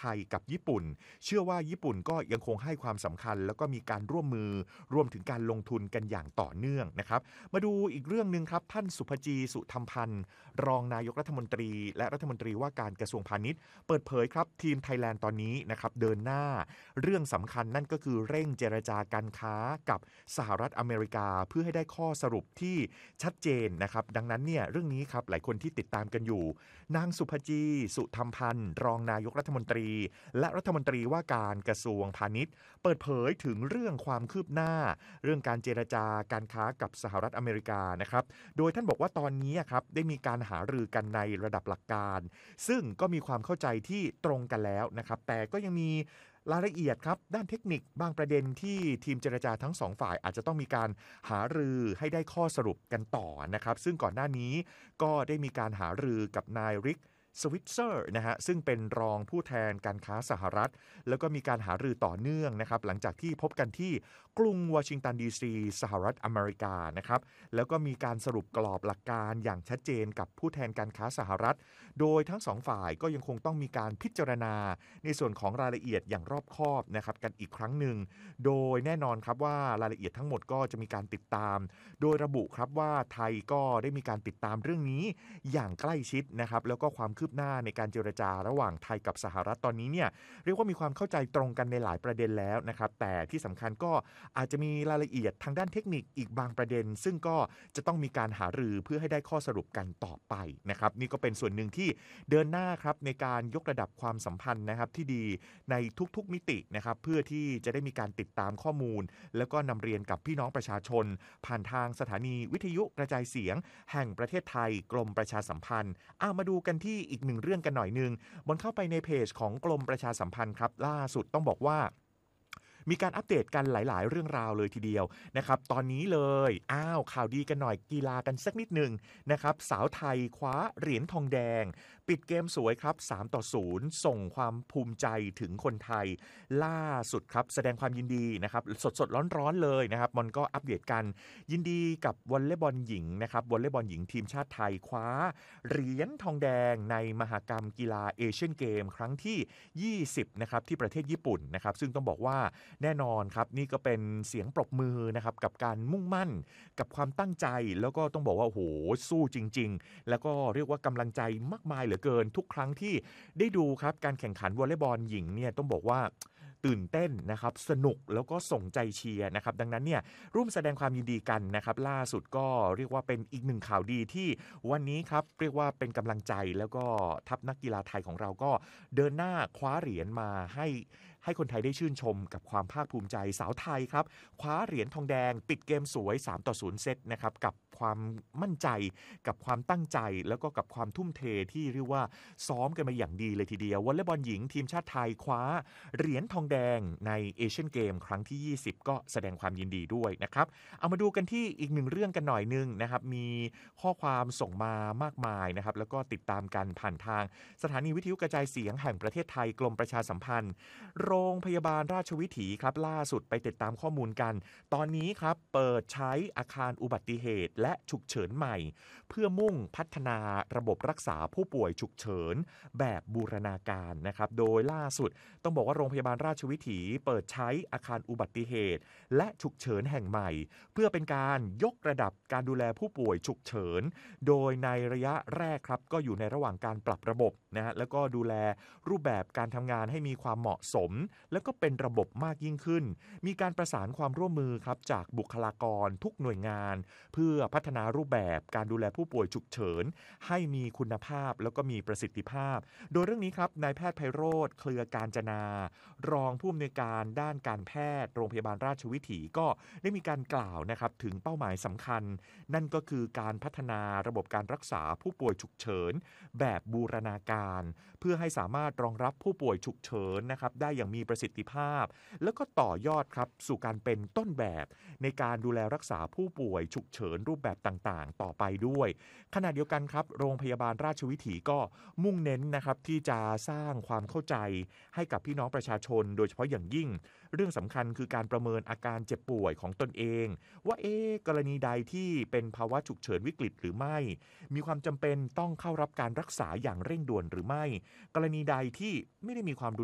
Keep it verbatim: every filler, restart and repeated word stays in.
ยกับญี่ปุ่นเชื่อว่าญี่ปุ่นก็ยังคงให้ความสำคัญแล้วก็มีการร่วมมือรวมถึงการลงทุนกันอย่างต่อเนื่องนะครับมาดูอีกเรื่องนึงครับท่านสุภจีสุธรรมพันธ์รองนายกรัฐมนตรีและรัฐมนตรีว่าการกระทรวงพาณิชย์เปิดเผยครับทีมไทยแลนด์ตอนนี้นะครับเดินหน้าเรื่องสำคัญนั่นก็คือเร่งเจรจาการค้ากับสหรัฐอเมริกาเพื่อให้ได้ข้อสรุปที่ชัดเจนนะครับดังนั้นเนี่ยเรื่องนี้ครับหลายคนที่ติดตามกันอยู่นางสุภจีสุธรรมพันธ์รองนายกรัฐมนตรีและรัฐมนตรีว่าการกระทรวงพาณิชย์เปิดเผยถึงเรื่องความคืบหน้าเรื่องการเจรจาการค้ากับสหรัฐอเมริกานะครับโดยท่านบอกว่าตอนนี้ครับได้มีการหารือกันในระดับหลักการซึ่งก็มีความเข้าใจที่ตรงกันแล้วนะครับแต่ก็ยังมีรายละเอียดครับด้านเทคนิคบางประเด็นที่ทีมเจรจาทั้งสองฝ่ายอาจจะต้องมีการหารือให้ได้ข้อสรุปกันต่อนะครับซึ่งก่อนหน้านี้ก็ได้มีการหารือกับนายริกสวิตเซอร์นะฮะซึ่งเป็นรองผู้แทนการค้าสหรัฐแล้วก็มีการหารือต่อเนื่องนะครับหลังจากที่พบกันที่กรุงวอชิงตันดีซีสหรัฐอเมริกานะครับแล้วก็มีการสรุปกรอบหลักการอย่างชัดเจนกับผู้แทนการค้าสหรัฐโดยทั้งสองฝ่ายก็ยังคงต้องมีการพิจารณาในส่วนของรายละเอียดอย่างรอบคอบนะครับกันอีกครั้งหนึ่งโดยแน่นอนครับว่ารายละเอียดทั้งหมดก็จะมีการติดตามโดยระบุครับว่าไทยก็ได้มีการติดตามเรื่องนี้อย่างใกล้ชิดนะครับแล้วก็ความคืบหน้าในการเจรจาระหว่างไทยกับสหรัฐตอนนี้เนี่ยเรียกว่ามีความเข้าใจตรงกันในหลายประเด็นแล้วนะครับแต่ที่สำคัญก็อาจจะมีรายละเอียดทางด้านเทคนิคอีกบางประเด็นซึ่งก็จะต้องมีการหารือเพื่อให้ได้ข้อสรุปกันต่อไปนะครับนี่ก็เป็นส่วนหนึ่งที่เดินหน้าครับในการยกระดับความสัมพันธ์นะครับที่ดีในทุกๆมิตินะครับเพื่อที่จะได้มีการติดตามข้อมูลแล้วก็นำเรียนกับพี่น้องประชาชนผ่านทางสถานีวิทยุกระจายเสียงแห่งประเทศไทยกรมประชาสัมพันธ์เอามาดูกันที่อีกหนึ่งเรื่องกันหน่อยนึงบนเข้าไปในเพจของกรมประชาสัมพันธ์ครับล่าสุดต้องบอกว่ามีการอัปเดตกันหลายๆเรื่องราวเลยทีเดียวนะครับตอนนี้เลยอ้าวข่าวดีกันหน่อยกีฬากันสักนิดหนึ่งนะครับสาวไทยคว้าเหรียญทองแดงปิดเกมสวยครับสามต่อศูนย์ส่งความภูมิใจถึงคนไทยล่าสุดครับแสดงความยินดีนะครับสดๆร้อนๆเลยนะครับมันก็อัปเดตกันยินดีกับวอลเลย์บอลหญิงนะครับวอลเลย์บอลหญิงทีมชาติไทยคว้าเหรียญทองแดงในมหกรรมกีฬาเอเชียนเกมครั้งที่ยี่สิบนะครับที่ประเทศญี่ปุ่นนะครับซึ่งต้องบอกว่าแน่นอนครับนี่ก็เป็นเสียงปรบมือนะครับกับการมุ่งมั่นกับความตั้งใจแล้วก็ต้องบอกว่าโอ้โหสู้จริงๆแล้วก็เรียกว่ากำลังใจมากมายเหลือเกินทุกครั้งที่ได้ดูครับการแข่งขันวอลเลย์บอลหญิงเนี่ยต้องบอกว่าตื่นเต้นนะครับสนุกแล้วก็ส่งใจเชียร์นะครับดังนั้นเนี่ยร่วมแสดงความยินดีกันนะครับล่าสุดก็เรียกว่าเป็นอีกหนึ่งข่าวดีที่วันนี้ครับเรียกว่าเป็นกำลังใจแล้วก็ทัพนักกีฬาไทยของเราก็เดินหน้าคว้าเหรียญมาให้ให้คนไทยได้ชื่นชมกับความภาคภูมิใจสาวไทยครับคว้าเหรียญทองแดงปิดเกมสวยสามต่อศูนย์เซตนะครับกับความมั่นใจกับความตั้งใจแล้วก็กับความทุ่มเทที่เรียกว่าซ้อมกันมาอย่างดีเลยทีเดียววอลเลย์บอลหญิงทีมชาติไทยคว้าเหรียญทองแดงในเอเชียนเกมครั้งที่ยี่สิบก็แสดงความยินดีด้วยนะครับเอามาดูกันที่อีกหนึ่งเรื่องกันหน่อยนึงนะครับมีข้อความส่งมามากมายนะครับแล้วก็ติดตามกันผ่านทางสถานีวิทยุกระจายเสียงแห่งประเทศไทยกรมประชาสัมพันธ์โรงพยาบาลราชวิถีครับล่าสุดไปติดตามข้อมูลกันตอนนี้ครับเปิดใช้อาคารอุบัติเหตุและฉุกเฉินใหม่เพื่อมุ่งพัฒนาระบบรักษาผู้ป่วยฉุกเฉินแบบบูรณาการนะครับโดยล่าสุดต้องบอกว่าโรงพยาบาลราชวิถีเปิดใช้อาคารอุบัติเหตุและฉุกเฉินแห่งใหม่เพื่อเป็นการยกระดับการดูแลผู้ป่วยฉุกเฉินโดยในระยะแรกครับก็อยู่ในระหว่างการปรับระบบนะฮะแล้วก็ดูแลรูปแบบการทำงานให้มีความเหมาะสมแล้วก็เป็นระบบมากยิ่งขึ้นมีการประสานความร่วมมือครับจากบุคลากรทุกหน่วยงานเพื่อพัฒนารูปแบบการดูแลผู้ป่วยฉุกเฉินให้มีคุณภาพแล้วก็มีประสิทธิภาพโดยเรื่องนี้ครับนายแพทย์ไพโรจน์เครือการจนารองผู้อำนวยการด้านการแพทย์โรงพยาบาลราชวิถีก็ได้มีการกล่าวนะครับถึงเป้าหมายสำคัญนั่นก็คือการพัฒนาระบบการรักษาผู้ป่วยฉุกเฉินแบบบูรณาการเพื่อให้สามารถรองรับผู้ป่วยฉุกเฉินนะครับได้อย่างมีประสิทธิภาพแล้วก็ต่อยอดครับสู่การเป็นต้นแบบในการดูแลรักษาผู้ป่วยฉุกเฉินรูปแบบต่างๆต่อไปด้วยขณะเดียวกันครับโรงพยาบาลราชวิถีก็มุ่งเน้นนะครับที่จะสร้างความเข้าใจให้กับพี่น้องประชาชนโดยเฉพาะอย่างยิ่งเรื่องสำคัญคือการประเมินอาการเจ็บป่วยของตนเองว่าเอ๊ะกรณีใดที่เป็นภาวะฉุกเฉินวิกฤตหรือไม่มีความจำเป็นต้องเข้ารับการรักษาอย่างเร่งด่วนหรือไม่กรณีใดที่ไม่ได้มีความ